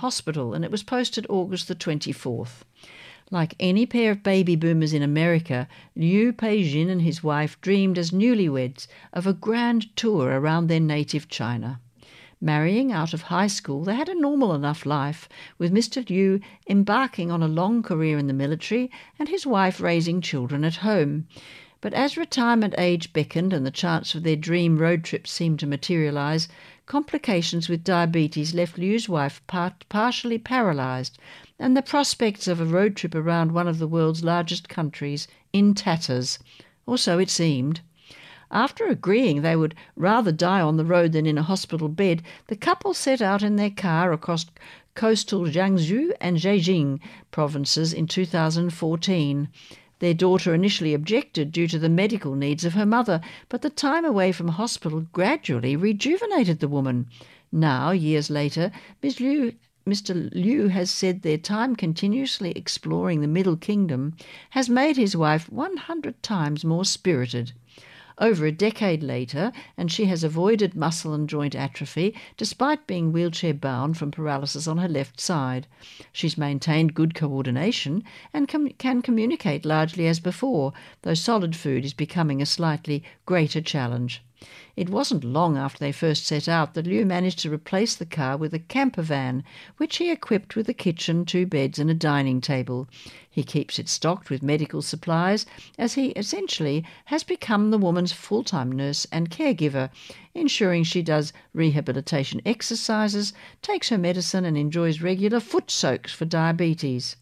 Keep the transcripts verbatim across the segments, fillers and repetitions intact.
hospital, and it was posted August the twenty-fourth. Like any pair of baby boomers in America, Liu Peijin and his wife dreamed as newlyweds of a grand tour around their native China. Marrying out of high school, they had a normal enough life, with Mister Liu embarking on a long career in the military and his wife raising children at home. But as retirement age beckoned and the chance for their dream road trip seemed to materialise, complications with diabetes left Liu's wife part partially paralysed, and the prospects of a road trip around one of the world's largest countries in tatters, or so it seemed. After agreeing they would rather die on the road than in a hospital bed, the couple set out in their car across coastal Jiangsu and Zhejiang provinces in two thousand fourteen. Their daughter initially objected due to the medical needs of her mother, but the time away from hospital gradually rejuvenated the woman. Now, years later, Miss Liu Mister Liu has said their time continuously exploring the Middle Kingdom has made his wife one hundred times more spirited. Over a decade later, and she has avoided muscle and joint atrophy despite being wheelchair-bound from paralysis on her left side. She's maintained good coordination and com- can communicate largely as before, though solid food is becoming a slightly greater challenge. It wasn't long after they first set out that Liu managed to replace the car with a camper van, which he equipped with a kitchen, two beds and a dining table. He keeps it stocked with medical supplies, as he essentially has become the woman's full-time nurse and caregiver, ensuring she does rehabilitation exercises, takes her medicine and enjoys regular foot soaks for diabetes.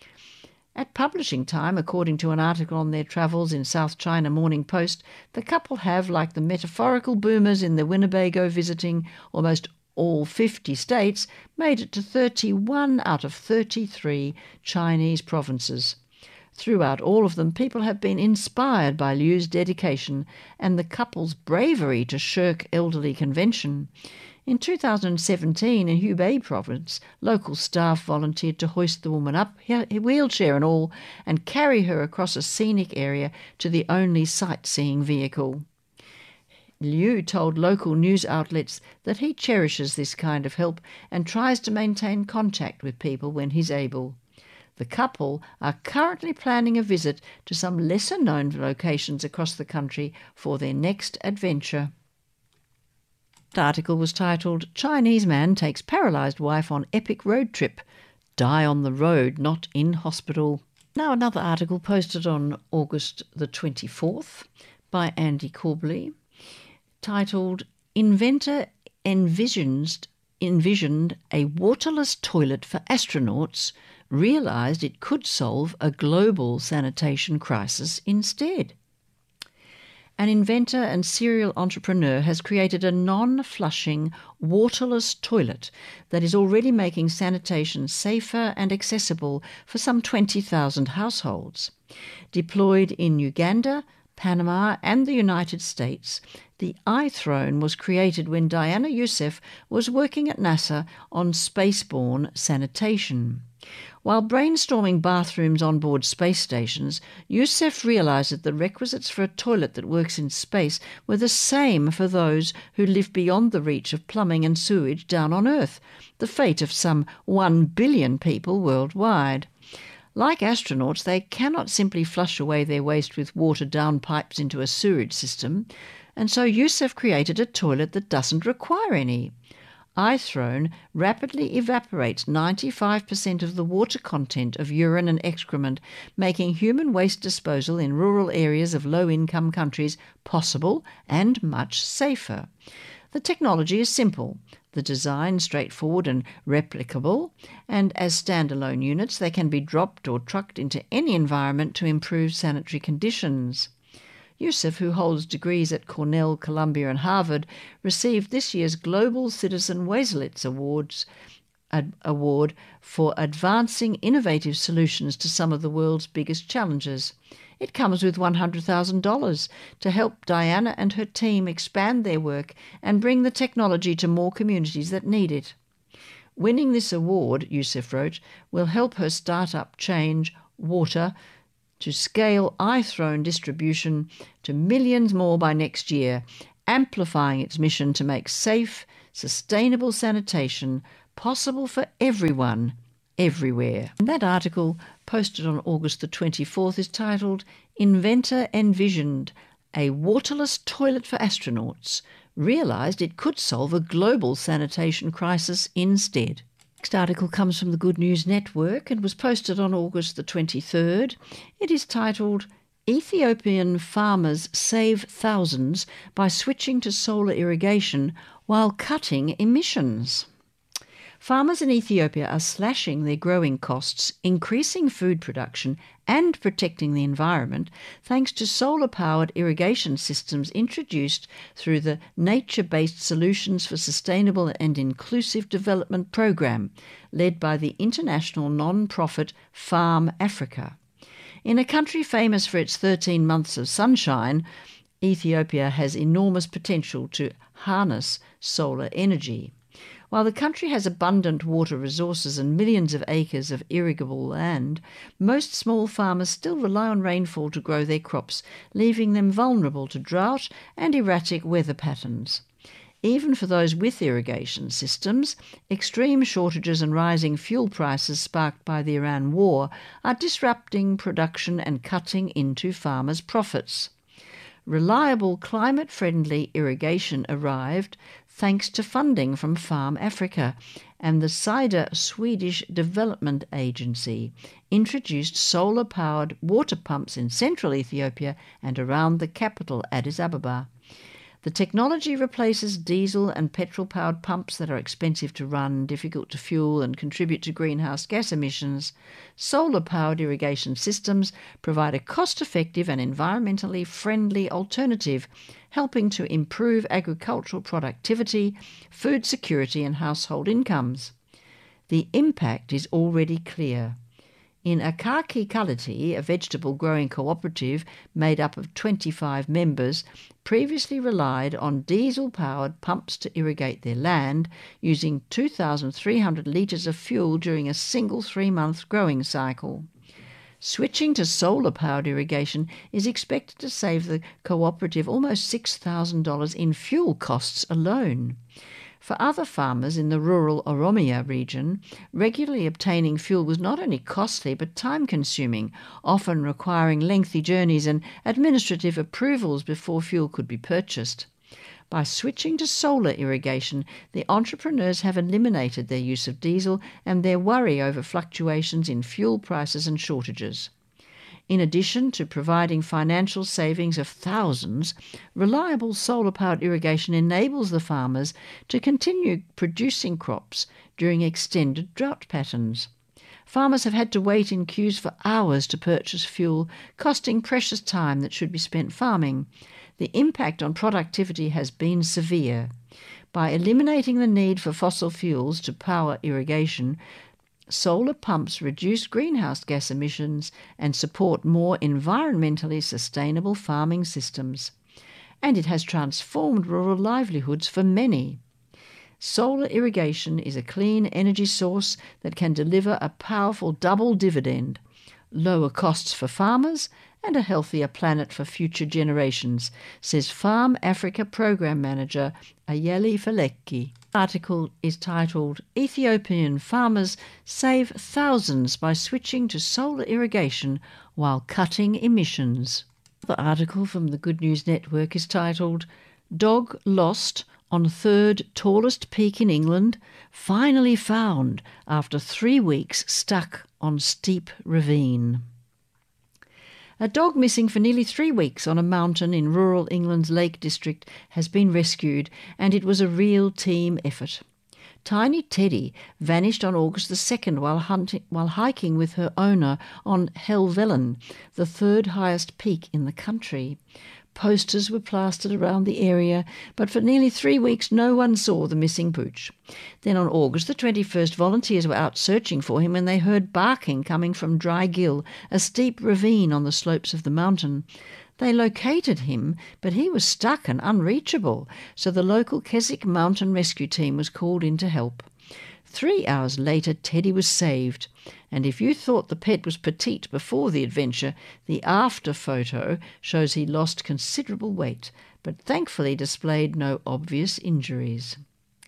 At publishing time, according to an article on their travels in South China Morning Post, the couple have, like the metaphorical boomers in the Winnebago visiting almost all fifty states, made it to thirty-one out of thirty-three Chinese provinces. Throughout all of them, people have been inspired by Liu's dedication and the couple's bravery to shirk elderly convention. In two thousand seventeen, in Hubei province, local staff volunteered to hoist the woman up, wheelchair and all, and carry her across a scenic area to the only sightseeing vehicle. Liu told local news outlets that he cherishes this kind of help and tries to maintain contact with people when he's able. The couple are currently planning a visit to some lesser-known locations across the country for their next adventure. The article was titled, Chinese Man Takes Paralysed Wife on Epic Road Trip. Die on the road, not in hospital. Now another article posted on August the twenty-fourth by Andy Corbley, titled, Inventor envisions, envisioned a waterless toilet for astronauts, realised it could solve a global sanitation crisis instead. An inventor and serial entrepreneur has created a non-flushing, waterless toilet that is already making sanitation safer and accessible for some twenty thousand households. Deployed in Uganda, Panama and the United States, the iThrone was created when Diana Youssef was working at NASA on spaceborne sanitation. While brainstorming bathrooms on board space stations, Youssef realised that the requisites for a toilet that works in space were the same for those who live beyond the reach of plumbing and sewage down on Earth, the fate of some one billion people worldwide. Like astronauts, they cannot simply flush away their waste with water down pipes into a sewage system, and so Youssef created a toilet that doesn't require any. iThrone rapidly evaporates ninety-five percent of the water content of urine and excrement, making human waste disposal in rural areas of low-income countries possible and much safer. The technology is simple, the design straightforward and replicable, and as standalone units they can be dropped or trucked into any environment to improve sanitary conditions. Youssef, who holds degrees at Cornell, Columbia and Harvard, received this year's Global Citizen Wazelitz Awards ad, Award for advancing innovative solutions to some of the world's biggest challenges. It comes with one hundred thousand dollars to help Diana and her team expand their work and bring the technology to more communities that need it. Winning this award, Youssef wrote, will help her startup change water to scale iThrone distribution to millions more by next year, amplifying its mission to make safe, sustainable sanitation possible for everyone, everywhere. And that article, posted on August the twenty-fourth, is titled Inventor Envisioned a Waterless Toilet for Astronauts, Realised it could solve a global sanitation crisis instead. Next article comes from the Good News Network and was posted on August the twenty-third. It is titled Ethiopian Farmers Save Thousands by Switching to Solar Irrigation While Cutting Emissions. Farmers in Ethiopia are slashing their growing costs, increasing food production and protecting the environment thanks to solar-powered irrigation systems introduced through the Nature-Based Solutions for Sustainable and Inclusive Development program, led by the international non-profit Farm Africa. In a country famous for its thirteen months of sunshine, Ethiopia has enormous potential to harness solar energy. While the country has abundant water resources and millions of acres of irrigable land, most small farmers still rely on rainfall to grow their crops, leaving them vulnerable to drought and erratic weather patterns. Even for those with irrigation systems, extreme shortages and rising fuel prices sparked by the Iran war are disrupting production and cutting into farmers' profits. Reliable, climate-friendly irrigation arrived thanks to funding from Farm Africa, and the Sida Swedish Development Agency introduced solar-powered water pumps in central Ethiopia and around the capital, Addis Ababa. The technology replaces diesel and petrol-powered pumps that are expensive to run, difficult to fuel, and contribute to greenhouse gas emissions. Solar-powered irrigation systems provide a cost-effective and environmentally friendly alternative, helping to improve agricultural productivity, food security, and household incomes. The impact is already clear. In Akaki Kalati, a vegetable growing cooperative made up of twenty-five members, previously relied on diesel-powered pumps to irrigate their land, using two thousand three hundred litres of fuel during a single three-month growing cycle. Switching to solar-powered irrigation is expected to save the cooperative almost six thousand dollars in fuel costs alone. For other farmers in the rural Oromia region, regularly obtaining fuel was not only costly but time-consuming, often requiring lengthy journeys and administrative approvals before fuel could be purchased. By switching to solar irrigation, the entrepreneurs have eliminated their use of diesel and their worry over fluctuations in fuel prices and shortages. In addition to providing financial savings of thousands, reliable solar-powered irrigation enables the farmers to continue producing crops during extended drought patterns. Farmers have had to wait in queues for hours to purchase fuel, costing precious time that should be spent farming. The impact on productivity has been severe. By eliminating the need for fossil fuels to power irrigation, solar pumps reduce greenhouse gas emissions and support more environmentally sustainable farming systems. And it has transformed rural livelihoods for many. Solar irrigation is a clean energy source that can deliver a powerful double dividend: lower costs for farmers and a healthier planet for future generations, says Farm Africa Program Manager Ayeli Faleki. The article is titled Ethiopian Farmers Save Thousands by Switching to Solar Irrigation While Cutting Emissions. The article from the Good News Network is titled Dog Lost on Third Tallest Peak in England, Finally Found After Three Weeks Stuck on Steep Ravine. A dog missing for nearly three weeks on a mountain in rural England's Lake District has been rescued, and it was a real team effort. Tiny Teddy vanished on August the second while, hunting, while hiking with her owner on Helvellyn, the third highest peak in the country. Posters were plastered around the area, but for nearly three weeks no one saw the missing pooch. Then on August the twenty-first, volunteers were out searching for him when they heard barking coming from Dry Gill, a steep ravine on the slopes of the mountain. They located him, but he was stuck and unreachable, so the local Keswick Mountain Rescue Team was called in to help. Three hours later, Teddy was saved, and if you thought the pet was petite before the adventure, the after photo shows he lost considerable weight, but thankfully displayed no obvious injuries.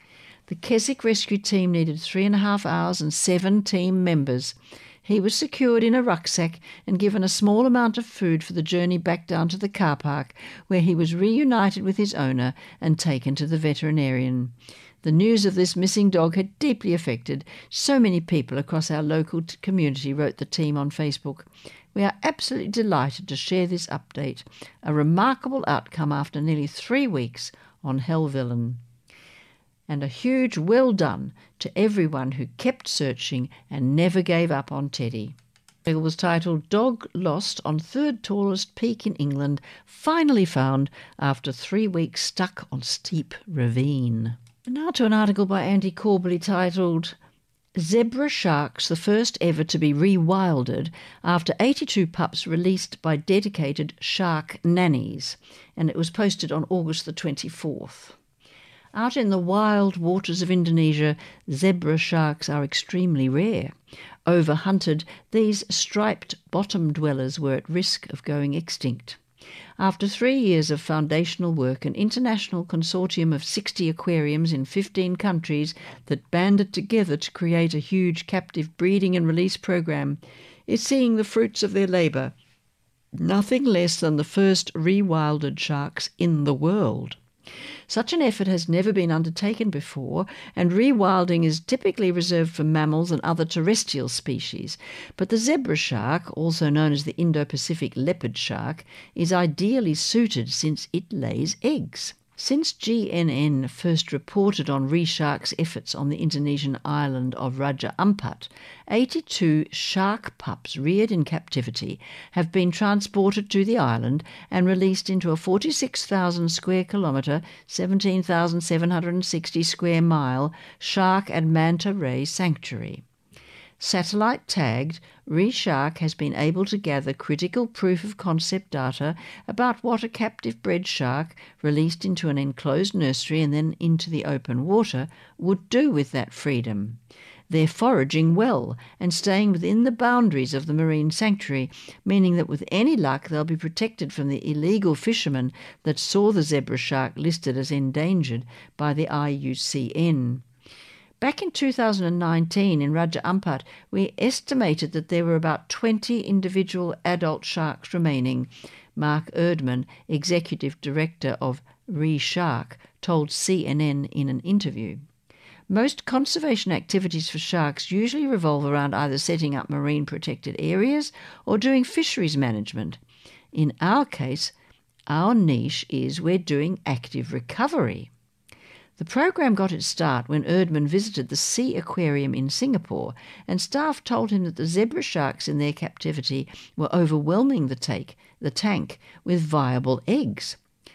The Keswick rescue team needed three and a half hours and seven team members. He was secured in a rucksack and given a small amount of food for the journey back down to the car park, where he was reunited with his owner and taken to the veterinarian. The news of this missing dog had deeply affected so many people across our local community, wrote the team on Facebook. We are absolutely delighted to share this update, a remarkable outcome after nearly three weeks on Helvellyn. And a huge well done to everyone who kept searching and never gave up on Teddy. It was titled Dog Lost on Third Tallest Peak in England, finally found after three weeks stuck on steep ravine. And now to an article by Andy Corbally titled Zebra Sharks, the first ever to be rewilded after eighty-two pups released by dedicated shark nannies. And it was posted on August the twenty-fourth. Out in the wild waters of Indonesia, zebra sharks are extremely rare. Overhunted, these striped bottom dwellers were at risk of going extinct. After three years of foundational work, an international consortium of sixty aquariums in fifteen countries that banded together to create a huge captive breeding and release program is seeing the fruits of their labour. Nothing less than the first rewilded sharks in the world. Such an effort has never been undertaken before, and rewilding is typically reserved for mammals and other terrestrial species. But the zebra shark, also known as the Indo-Pacific leopard shark, is ideally suited since it lays eggs. Since G N N first reported on ReShark's efforts on the Indonesian island of Raja Ampat, eighty-two shark pups reared in captivity have been transported to the island and released into a forty-six thousand square kilometre, seventeen thousand seven hundred sixty square mile shark and manta ray sanctuary. Satellite tagged, ReShark has been able to gather critical proof of concept data about what a captive bred shark, released into an enclosed nursery and then into the open water, would do with that freedom. They're foraging well and staying within the boundaries of the marine sanctuary, meaning that with any luck they'll be protected from the illegal fishermen that saw the zebra shark listed as endangered by the I U C N. Back in two thousand nineteen in Raja Ampat, we estimated that there were about twenty individual adult sharks remaining. Mark Erdman, Executive Director of ReShark, told C N N in an interview. Most conservation activities for sharks usually revolve around either setting up marine protected areas or doing fisheries management. In our case, our niche is we're doing active recovery. The program got its start when Erdman visited the Sea Aquarium in Singapore, and staff told him that the zebra sharks in their captivity were overwhelming the, take, the tank with viable eggs.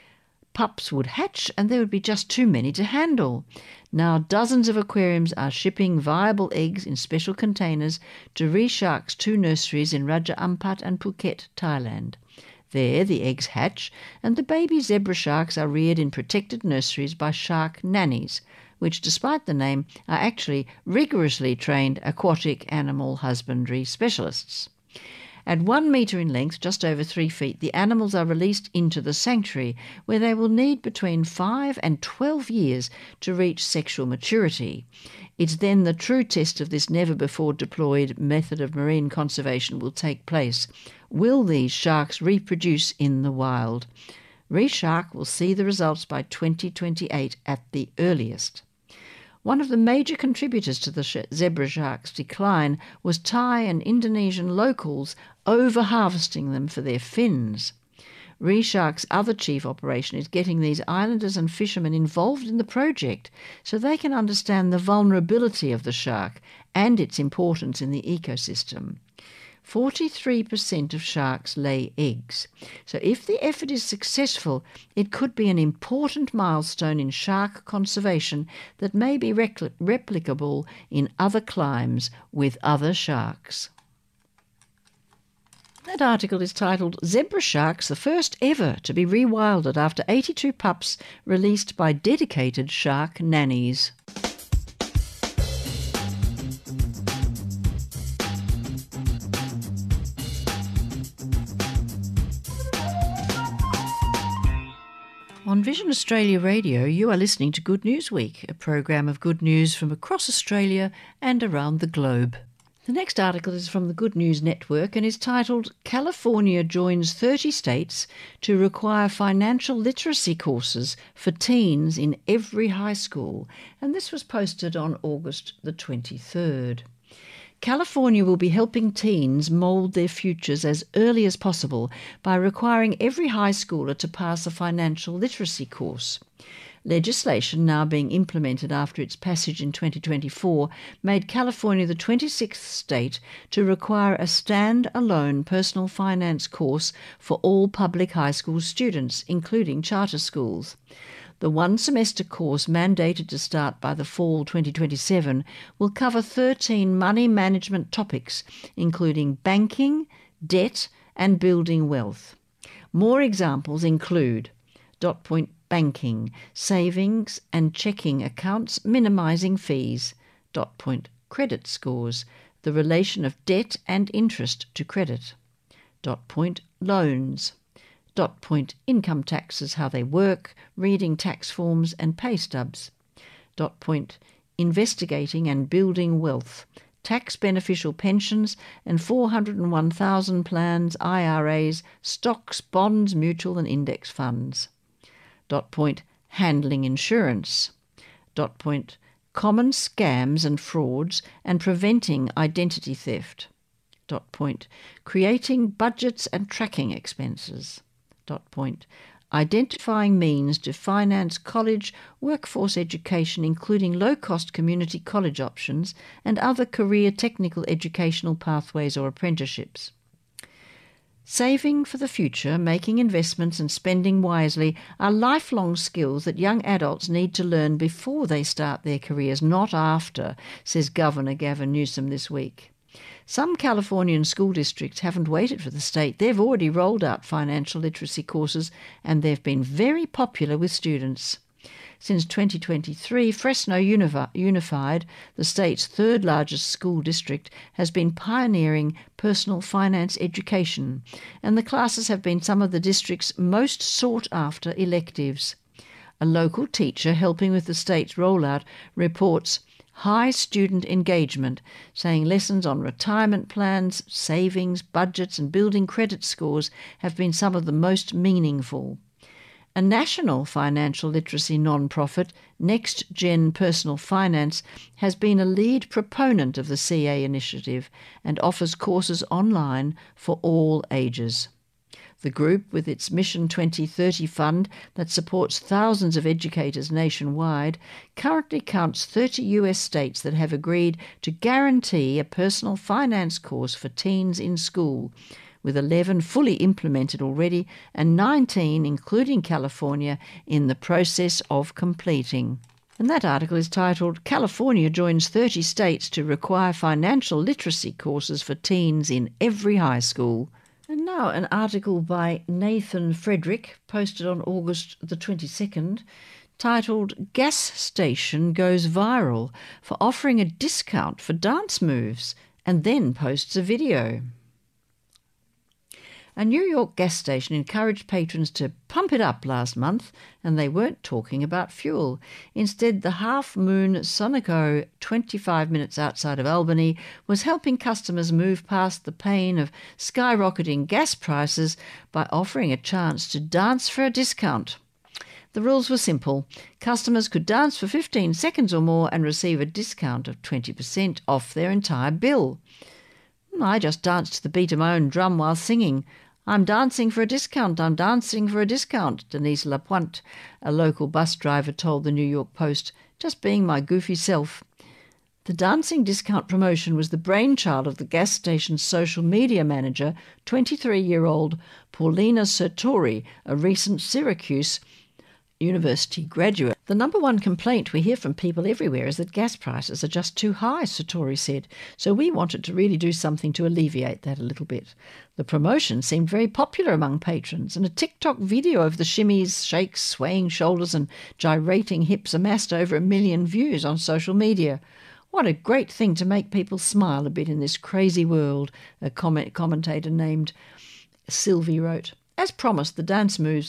Pups would hatch and there would be just too many to handle. Now dozens of aquariums are shipping viable eggs in special containers to ReShark's two nurseries in Raja Ampat and Phuket, Thailand. There the eggs hatch and the baby zebra sharks are reared in protected nurseries by shark nannies, which, despite the name, are actually rigorously trained aquatic animal husbandry specialists. At one metre in length, just over three feet, the animals are released into the sanctuary, where they will need between five and twelve years to reach sexual maturity. It's then the true test of this never-before-deployed method of marine conservation will take place. Will these sharks reproduce in the wild? ReShark will see the results by twenty twenty-eight at the earliest. One of the major contributors to the zebra shark's decline was Thai and Indonesian locals over-harvesting them for their fins. ReShark's other chief operation is getting these islanders and fishermen involved in the project so they can understand the vulnerability of the shark and its importance in the ecosystem. forty-three percent of sharks lay eggs, so if the effort is successful, it could be an important milestone in shark conservation that may be repl- replicable in other climes with other sharks. That article is titled Zebra Sharks, the first ever to be rewilded after eighty-two pups released by dedicated shark nannies. On On Vision Australia Radio, you are listening to Good News Week, a program of good news from across Australia and around the globe. The next article is from the Good News Network and is titled California Joins thirty States to Require Financial Literacy Courses for Teens in Every High School, and this was posted on August the twenty-third. California will be helping teens mould their futures as early as possible by requiring every high schooler to pass a financial literacy course. Legislation now being implemented after its passage in twenty twenty-four made California the twenty-sixth state to require a stand-alone personal finance course for all public high school students, including charter schools. The one-semester course, mandated to start by the fall twenty twenty-seven, will cover thirteen money management topics, including banking, debt, and building wealth. More examples include dot point banking, savings and checking accounts, minimising fees, dot point credit scores, the relation of debt and interest to credit, dot point loans, dot point income taxes, how they work, reading tax forms and pay stubs, dot point investigating and building wealth, tax beneficial pensions and four hundred and one thousand plans, I R As, stocks, bonds, mutual and index funds, dot point handling insurance, dot point common scams and frauds and preventing identity theft, dot point creating budgets and tracking expenses, dot point identifying means to finance college workforce education, including low-cost community college options and other career technical educational pathways or apprenticeships. Saving for the future, making investments and spending wisely are lifelong skills that young adults need to learn before they start their careers, not after, says Governor Gavin Newsom this week. Some Californian school districts haven't waited for the state. They've already rolled out financial literacy courses and they've been very popular with students. Since twenty twenty-three, Fresno Unified, the state's third largest school district, has been pioneering personal finance education, and the classes have been some of the district's most sought-after electives. A local teacher helping with the state's rollout reports high student engagement, saying lessons on retirement plans, savings, budgets and building credit scores have been some of the most meaningful. A national financial literacy non-profit, Next Gen Personal Finance, has been a lead proponent of the C A initiative and offers courses online for all ages. The group, with its Mission twenty thirty fund that supports thousands of educators nationwide, currently counts thirty U S states that have agreed to guarantee a personal finance course for teens in school, with eleven fully implemented already and nineteen, including California, in the process of completing. And that article is titled California Joins thirty States to Require Financial Literacy Courses for Teens in Every High School. And now an article by Nathan Frederick, posted on August the twenty-second, titled Gas Station Goes Viral for Offering a Discount for Dance Moves, and then posts a video. A New York gas station encouraged patrons to pump it up last month, and they weren't talking about fuel. Instead, the Half Moon Sunoco, twenty-five minutes outside of Albany, was helping customers move past the pain of skyrocketing gas prices by offering a chance to dance for a discount. The rules were simple. Customers could dance for fifteen seconds or more and receive a discount of twenty percent off their entire bill. I just danced to the beat of my own drum while singing. I'm dancing for a discount, I'm dancing for a discount, Denise Lapointe, a local bus driver, told the New York Post, just being my goofy self. The dancing discount promotion was the brainchild of the gas station's social media manager, twenty-three-year-old Paulina Sertori, a recent Syracuse University graduate. The number one complaint we hear from people everywhere is that gas prices are just too high, Sertori said, so we wanted to really do something to alleviate that a little bit. The promotion seemed very popular among patrons, and a TikTok video of the shimmies, shakes, swaying shoulders and gyrating hips amassed over a million views on social media. What a great thing to make people smile a bit in this crazy world, a comment commentator named Sylvie wrote. As promised, the dance moves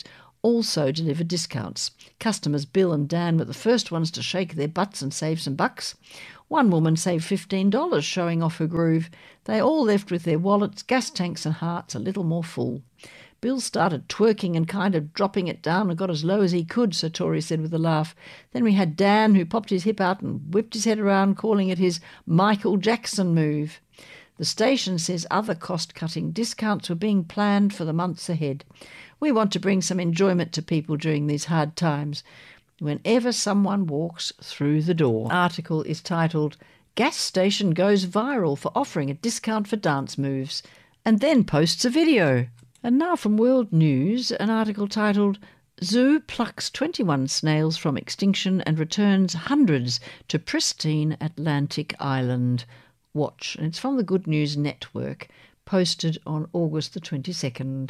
also delivered discounts. Customers Bill and Dan were the first ones to shake their butts and save some bucks. One woman saved fifteen dollars showing off her groove. They all left with their wallets, gas tanks and hearts a little more full. Bill started twerking and kind of dropping it down and got as low as he could, so Tori said with a laugh. Then we had Dan, who popped his hip out and whipped his head around, calling it his Michael Jackson move. The station says other cost-cutting discounts were being planned for the months ahead. We want to bring some enjoyment to people during these hard times. Whenever someone walks through the door. The article is titled, Gas Station Goes Viral for Offering a Discount for Dance Moves, and then posts a video. And now from World News, an article titled, Zoo Plucks twenty-one Snails from Extinction and Returns Hundreds to Pristine Atlantic Island. Watch. And it's from the Good News Network, posted on August the twenty-second.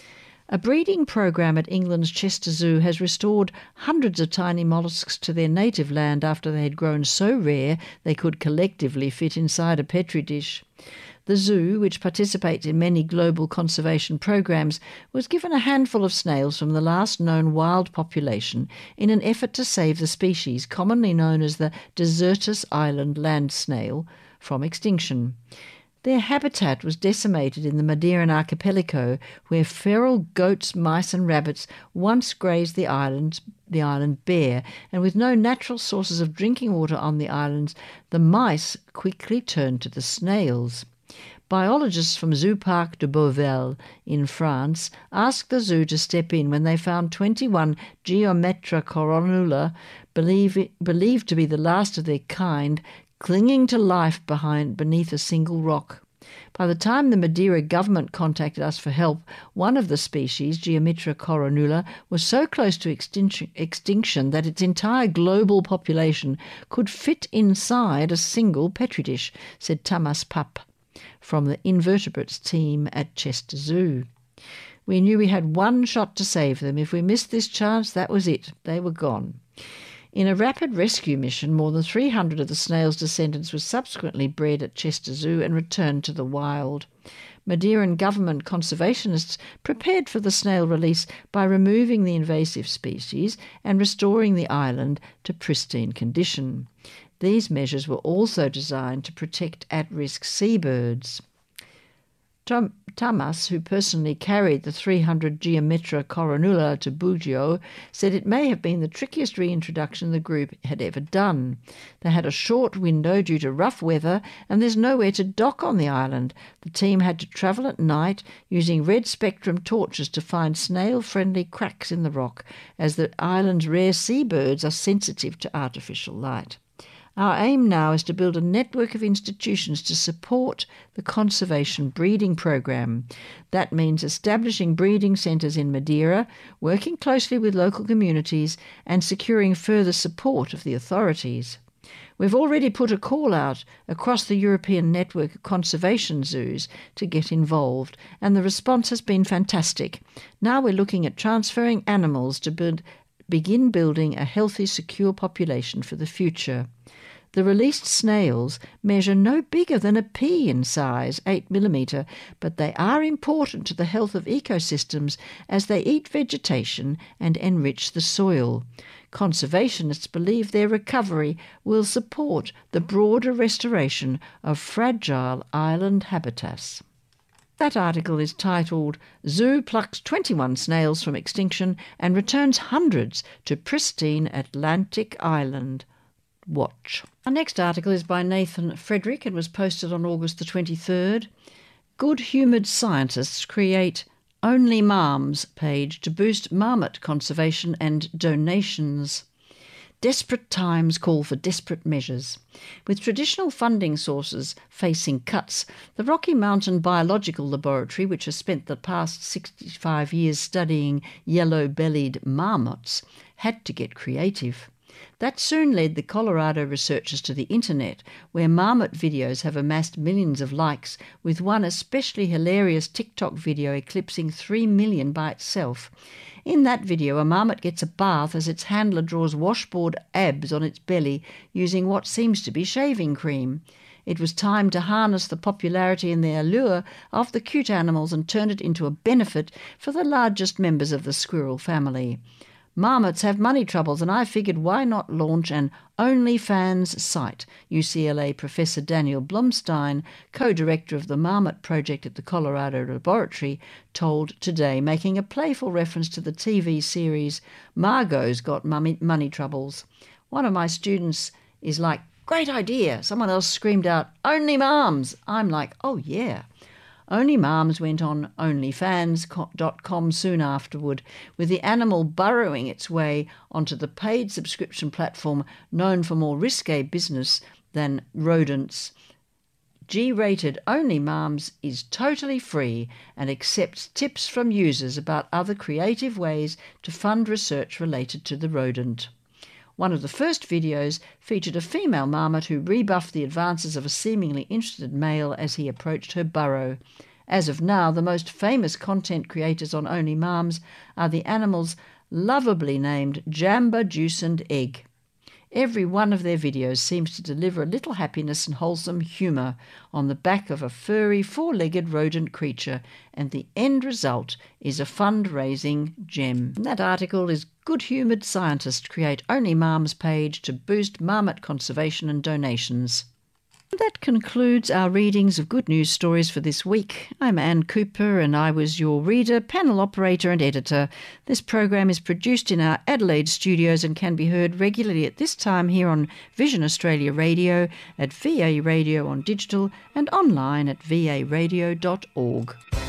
A breeding program at England's Chester Zoo has restored hundreds of tiny molluscs to their native land after they had grown so rare they could collectively fit inside a petri dish. The zoo, which participates in many global conservation programs, was given a handful of snails from the last known wild population in an effort to save the species, commonly known as the Desertus Island land snail, from extinction. Their habitat was decimated in the Madeiran archipelago, where feral goats, mice and rabbits once grazed the island, the island bare, and with no natural sources of drinking water on the islands, the mice quickly turned to the snails. Biologists from Zoo Parc de Beauval in France asked the zoo to step in when they found twenty-one Geometra coronula, believe, believed to be the last of their kind, clinging to life behind beneath a single rock. By the time the Madeira government contacted us for help, one of the species, Geometra coronula, was so close to extinction, extinction that its entire global population could fit inside a single petri dish, said Thomas Papp from the invertebrates team at Chester Zoo. We knew we had one shot to save them. If we missed this chance, that was it. They were gone. In a rapid rescue mission, more than three hundred of the snail's descendants were subsequently bred at Chester Zoo and returned to the wild. Madeiran government conservationists prepared for the snail release by removing the invasive species and restoring the island to pristine condition. These measures were also designed to protect at-risk seabirds. Tom, Thomas, who personally carried the three hundred Geometra coronula to Bugio, said it may have been the trickiest reintroduction the group had ever done. They had a short window due to rough weather, and there's nowhere to dock on the island. The team had to travel at night using red spectrum torches to find snail-friendly cracks in the rock, as the island's rare seabirds are sensitive to artificial light. Our aim now is to build a network of institutions to support the conservation breeding program. That means establishing breeding centres in Madeira, working closely with local communities, and securing further support of the authorities. We've already put a call out across the European network of conservation zoos to get involved, and the response has been fantastic. Now we're looking at transferring animals to build, begin building a healthy, secure population for the future. The released snails measure no bigger than a pea in size, eight millimetre, but they are important to the health of ecosystems as they eat vegetation and enrich the soil. Conservationists believe their recovery will support the broader restoration of fragile island habitats. That article is titled, Zoo Plucks twenty-one Snails from Extinction and Returns Hundreds to Pristine Atlantic Island. Watch. Our next article is by Nathan Frederick and was posted on August the twenty-third. Good-humoured scientists create Only Marms page to boost marmot conservation and donations. Desperate times call for desperate measures. With traditional funding sources facing cuts, the Rocky Mountain Biological Laboratory, which has spent the past sixty-five years studying yellow-bellied marmots, had to get creative. That soon led the Colorado researchers to the internet, where marmot videos have amassed millions of likes, with one especially hilarious TikTok video eclipsing three million by itself. In that video, a marmot gets a bath as its handler draws washboard abs on its belly using what seems to be shaving cream. It was time to harness the popularity and the allure of the cute animals and turn it into a benefit for the largest members of the squirrel family. Marmots have money troubles, and I figured why not launch an OnlyFans site, U C L A Professor Daniel Blumstein, co-director of the Marmot Project at the Colorado Laboratory, told Today, making a playful reference to the T V series Margot's Got Mummy, Money Troubles. One of my students is like, great idea. Someone else screamed out, Only Moms. I'm like, oh yeah. Only Moms went on OnlyFans dot com soon afterward, with the animal burrowing its way onto the paid subscription platform known for more risque business than rodents. G-rated Only Moms is totally free and accepts tips from users about other creative ways to fund research related to the rodent. One of the first videos featured a female marmot who rebuffed the advances of a seemingly interested male as he approached her burrow. As of now, the most famous content creators on Only Moms are the animals lovably named Jamba Juice and Egg. Every one of their videos seems to deliver a little happiness and wholesome humour on the back of a furry, four-legged rodent creature, and the end result is a fundraising gem. And that article is Good-Humoured Scientists Create Only Moms page to boost marmot conservation and donations. That concludes our readings of good news stories for this week. I'm Anne Cooper and I was your reader, panel operator and editor. This program is produced in our Adelaide studios and can be heard regularly at this time here on Vision Australia Radio, at V A Radio on digital and online at v a radio dot org.